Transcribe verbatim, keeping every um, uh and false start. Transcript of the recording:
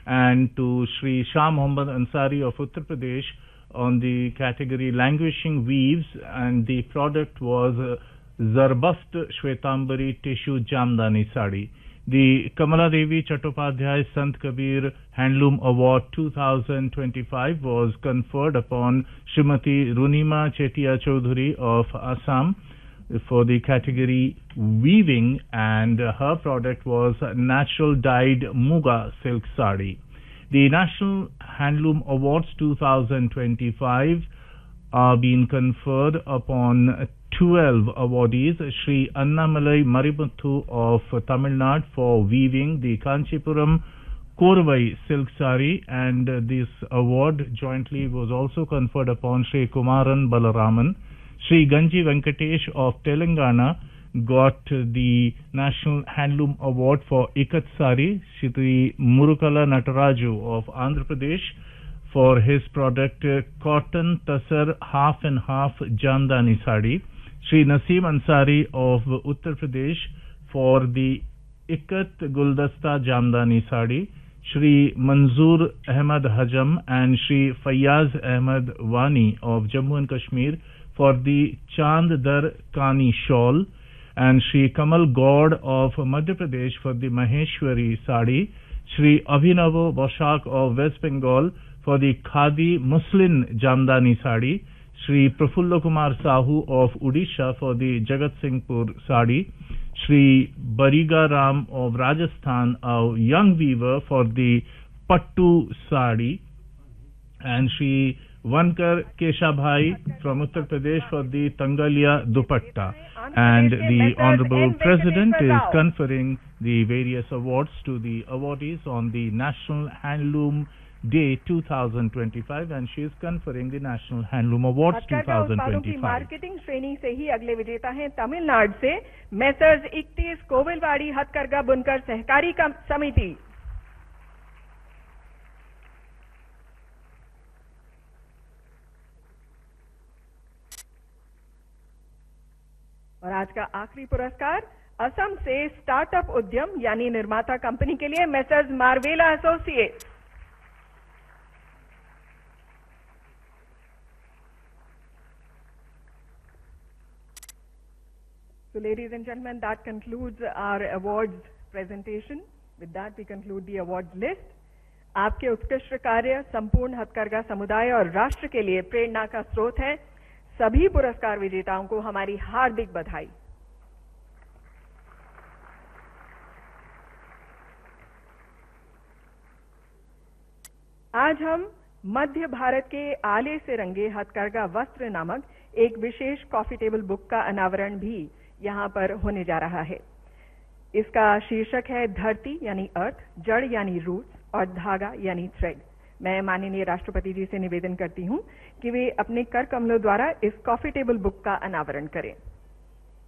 and to Shri Shah Mohammad Ansari of Uttar Pradesh on the category Languishing Weaves, and the product was uh, Zarbast Shwetambari Tissue Jamdani Sari. The Kamala Devi Chattopadhyay Sant Kabir Handloom Award two thousand twenty-five was conferred upon Srimati Runima Chetia Chaudhuri of Assam for the category Weaving, and her product was Natural Dyed Muga Silk Sari. The National Handloom Awards two thousand twenty-five are being conferred upon twelve awardees. Shri Annamalai Marimuthu of Tamil Nadu for weaving the Kanchipuram Korvai Silk Sari, and this award jointly was also conferred upon Shri Kumaran Balaraman. Shri Ganji Venkatesh of Telangana got the National Handloom Award for Ikat Sari. Shri Murukala Nataraju of Andhra Pradesh for his product uh, Cotton Tassar Half and Half Jamdani Sari. Shri Naseem Ansari of Uttar Pradesh for the Ikat Guldasta Jamdani Sari. Shri Manzoor Ahmad Hajam and Shri Fayyaz Ahmad Wani of Jammu and Kashmir for the Chand Dar Kani Shawl, and Shri Kamal Gaud of Madhya Pradesh for the Maheshwari Sari. Shri Abhinavo Boshak of West Bengal for the Khadi Muslin Jamdani Sari. Shri Prafulla Kumar Sahu of Odisha for the Jagat Singhpur Sari. Shri Bariga Ram of Rajasthan, a young weaver, for the Pattu Sari, and Shri Vankar Keshabhai from Uttar Pradesh for the Tangalia Dupatta. And the Honorable President is conferring the various awards to the awardees on the National Handloom Day two thousand twenty-five, and she is conferring the National Handloom Awards two thousand twenty-five. Marketing श्रेणी से ही अगले विजेता हैं तमिलनाडु से messrs इकतीस कोविलवाड़ी हथकरघा बुनकर सहकारी समिति। और आज का आखिरी पुरस्कार असम से स्टार्टअप उद्यम यानी निर्माता कंपनी के लिए messrs मार्वेला associates. So ladies and gentlemen, that concludes our awards presentation. With that, we conclude the awards list. आपके उत्कृष्ट कार्य संपूर्ण हथकरघा समुदाय और राष्ट्र के लिए प्रेरणा का स्रोत है। सभी पुरस्कार विजेताओं को हमारी हार्दिक बधाई। आज हम मध्य भारत के आले से रंगे हथकरघा वस्त्र नामक एक विशेष कॉफी टेबल बुक का अनावरण भी यहां पर होने जा रहा है। इसका शीर्षक है धरती यानी अर्थ, जड़ यानी रूट्स और धागा यानी थ्रेड। मैं माननीय राष्ट्रपति जी से निवेदन करती हूं कि वे अपने कर कमलों द्वारा इस कॉफी टेबल बुक का अनावरण करें।